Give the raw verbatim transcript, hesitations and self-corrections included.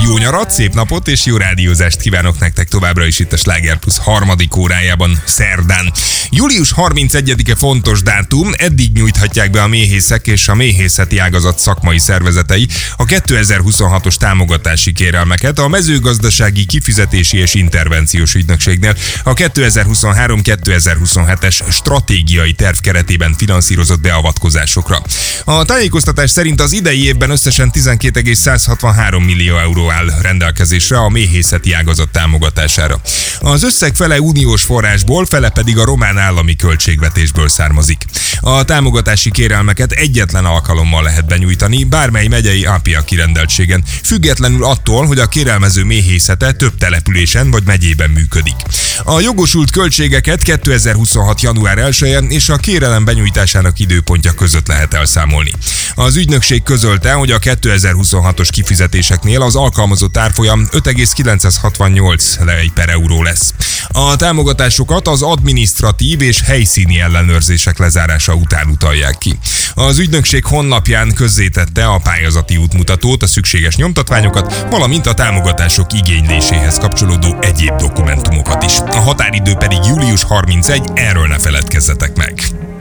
Jó nyarat, szép napot és jó rádiózást kívánok nektek továbbra is itt a Sláger Plus harmadik órájában, szerdán. július harmincegyedike fontos dátum, eddig nyújthatják be a méhészek és a méhészeti ágazat szakmai szervezetei a kétezer-huszonhatos támogatási kérelmeket a mezőgazdasági kifizetési és intervenciós ügynökségnél a kétezer-huszonhárom kétezer-huszonhetes stratégiai terv keretében finanszírozott beavatkozásokra. A tájékoztatás szerint az idei évben összesen tizenkét egész százhatvanhárom millió euró áll rendelkezésre a méhészeti ágazat támogatására. Az összeg fele uniós forrásból, fele pedig a román állami költségvetésből származik. A támogatási kérelmeket egyetlen alkalommal lehet benyújtani bármely megyei á pé á kirendeltségen, függetlenül attól, hogy a kérelmező méhészete több településen vagy megyében működik. A jogosult költségeket kétezer-huszonhat január elsején és a kérelem benyújtásának időpontja között lehet elszámolni. Az ügynökség közölte, hogy a kétezer-huszonhatos kifizetéseknél az alkalmazott árfolyam öt egész kilencszázhatvannyolc lei per euró lesz. A támogatásokat az adminisztratív és helyszíni ellenőrzések lezárása után utalják ki. Az ügynökség honlapján közzétette a pályázati útmutatót, a szükséges nyomtatványokat, valamint a támogatások igényléséhez kapcsolódó egyéb dokumentumokat is. A határidő pedig július harmincegy, erről ne feledkezzetek meg.